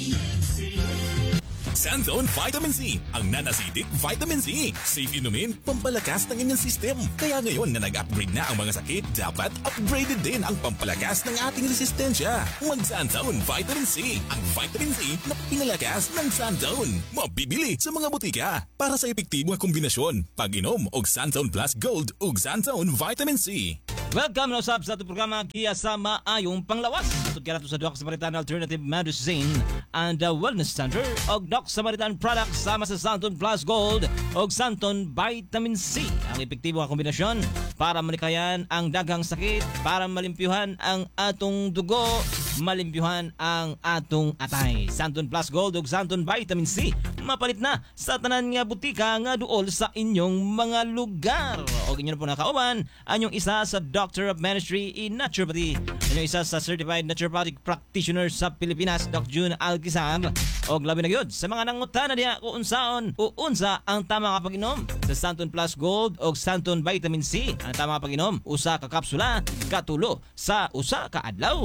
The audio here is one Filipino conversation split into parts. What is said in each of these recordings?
Sanzone Vitamin C, ang non-acidic vitamin C. Safe inumin, pampalakas ng inyong system. Kaya ngayon na nag-upgrade na ang mga sakit, dapat upgraded din ang pampalakas ng ating resistensya. Mag-Sanzone Vitamin C, ang vitamin C na pinalakas ng Sanzone. Mabibili sa mga butika para sa epektibong kombinasyon. Pag-inom og Sanzone Plus Gold ug Sanzone Vitamin C. Welcome na usab sa ating programa Kiya sa Maayong Panglawas. Atod kaya nato sa Doc Samaritan Alternative Medicine and Wellness Center og Doc Samaritan Products sama sa Santon Plus Gold og Santon Vitamin C. Ang epektibo nga kombinasyon para malikayan ang daghang sakit, para malimpyuhan ang atong dugo, malimpyuhan ang atong atay. Santon Plus Gold ug Santon Vitamin C mapalit na sa tanan nga butika nga duol sa inyong mga lugar. Og inyo na po nakauban anyong isa sa Doctor of Ministry in Naturopathy, anyong isa sa Certified Naturopathic Practitioner sa Pilipinas, Doc June Alquizar. Og labi na gyud sa mga nangutana diha kung unsaon o unsa ang tama nga pag-inom sa Santon Plus Gold og Santon Vitamin C. Ang tama nga pag-inom, usa ka kapsula katulo sa usa ka adlaw.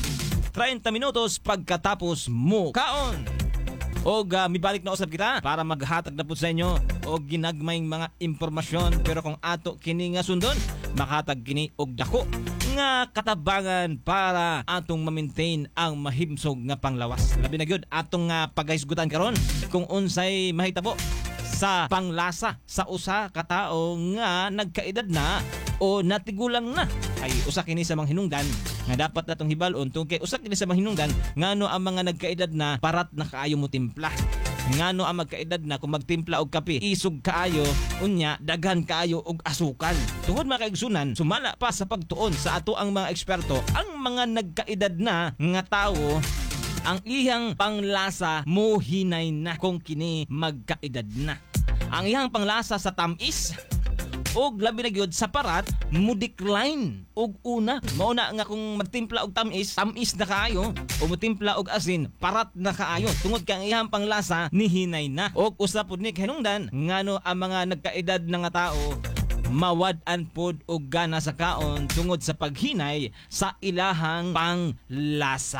30 minutos pagkatapos mo kaon. Og mibalik na usab kita para maghatag na po sa inyo og ginagmayng mga impormasyon, pero kung ato kini nga sundon, makahatag kini og dako nga katabangan para atong ma-maintain ang mahimsog nga panglawas. Labi na gyud atong paghisgutan karon kung unsay mahitabo sa panglasa sa usa ka tawo nga nagkaedad na o natigulang na. Ay usa kini sa mga hinungdan nga dapat natong hibalon tungod kay usa kini sa mga hinungdan ngano ang mga nagkaedad na parat na kaayo mo timpla. Ngano ang magkaedad na kung magtimpla og kape isog kaayo, unya daghan kaayo og asukal. Tungod mga kaigsunan, sumala pa sa pagtuon sa ato ang mga eksperto, ang mga nagkaedad na nga tawo ang iyang panglasa mo hinay na kung kini magkaedad na. Ang iyang panglasa sa tamis og labi na gyud sa parat mo decline og una mauna nga kung magtimpla og tamis na kaayo o magtimpla og asin parat na kaayo tungod kay ang iyang panglasa ni hinay na. Og usa pud ni hinungdan ngano ang mga nagkaedad na nga tao mawad-an pod og gana sa kaon tungod sa paghinay sa ilahang panglasa.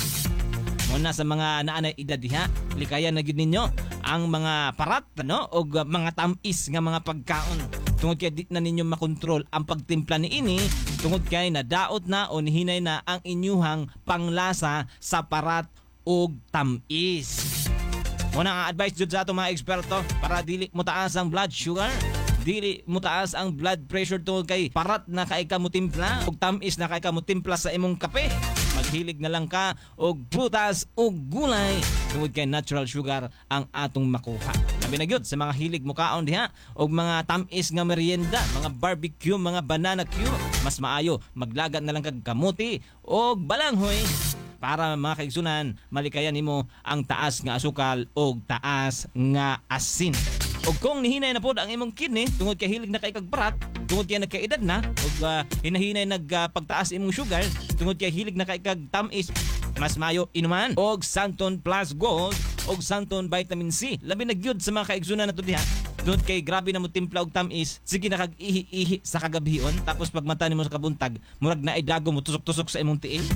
Muna sa mga naanay edad diha, likayan na gyud ninyo ang mga parat og mga tamis nga mga pagkaon. Tungod kay di na ninyo makontrol ang pagtimpla ni ini, tungod kay nadaot na o nihinay na ang inyuhang panglasa sa parat og tamis. Muna ang advice jud sa atong mga eksperto para dili mo taas ang blood sugar, dili mo taas ang blood pressure tungod kay parat na kay ka mo timpla og tamis na kay ka mo timpla sa imong kape. Maghilig na lang ka og prutas o gulay tungod kay natural sugar ang atong makuha. Labi na gyud sa mga hilig mo kaon diha og mga tamis nga merienda, mga barbecue, mga banana cue, mas maayo maglagat na lang kag kamuti og balanghoy para mga kaigsunan malikayan nimo ang taas nga asukal og taas nga asin. Og kung nihinay na pod ang imong kidney tungod kay hilig na kay kag parat, tungod kay nagkaedad na og hinahinay nagpagtaas imong sugar tungod kay hilig na kay kag tamis, mas mayo inuman og Santon Plus Gold og Santon Vitamin C. Labi na gyud sa mga kaigsunan nato diha. Tungod kay grabe na mo timpla og tamis, sige na kag ihi-ihi sa kagabihon tapos pag mata nimo sa kabuntag, murag na ay dago mo tusok-tusok sa imong tiil.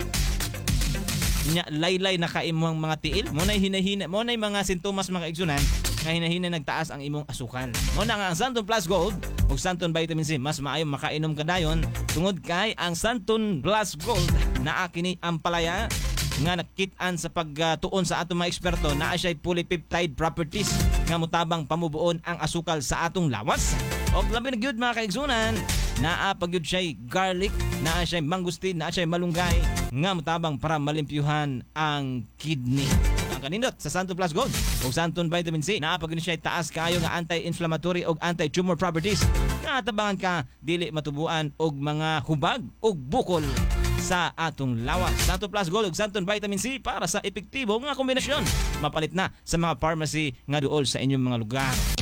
Nya laylay na ka imong mga tiil, mo nay hinahina, mo nay mga sintomas mga kaigsunan nga hinahinay nagtaas ang imong asukal. Mo na nga ang Santon Plus Gold ug Santon Vitamin C, mas maayo makainom ka dayon tungod kay ang Santon Plus Gold naa kini ang palaya nga nakit-an sa pagtuon sa atong mga eksperto naa siya polypeptide properties nga motabang pamubuon ang asukal sa atong lawas. Og labi na gyud mga kaigsunan, naa pagyud siya garlic, naa siya mangustin, naa siya malunggay nga motabang para malimpyuhan ang kidney. Ang kanindot sa Santon Plus Gold o Santon Vitamin C, naapagin siya taas kayo nga anti-inflammatory o anti-tumor properties. Natabangan ka dili matubuan og mga hubag og bukol sa atong lawas. Santon Plus Gold o Santon Vitamin C para sa epektibo nga kombinasyon. Mapalit na sa mga pharmacy nga duol sa inyong mga lugar.